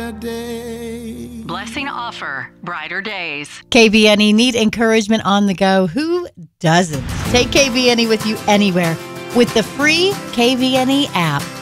brighter day. Blessing offer, brighter days. KVNE, need encouragement on the go. Who doesn't? Take KVNE with you anywhere with the free KVNE app.